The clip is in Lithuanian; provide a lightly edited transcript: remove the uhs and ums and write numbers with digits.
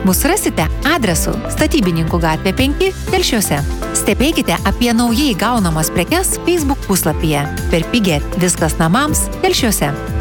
Mūsų rasite adresu Statybininkų gatvė 5 Telšiuose. Stebėkite apie naujai gaunamas prekes Facebook puslapyje. Per pigią viskas namams Telšiuose.